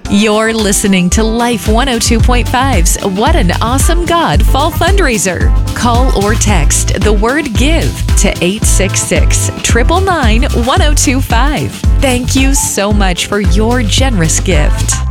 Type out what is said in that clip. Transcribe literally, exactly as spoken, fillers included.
You're listening to Life one oh two point five's What an Awesome God Fall Fundraiser. Call or text the word GIVE to eight six six, nine nine nine, one oh two five. Thank you so much for your generous gift.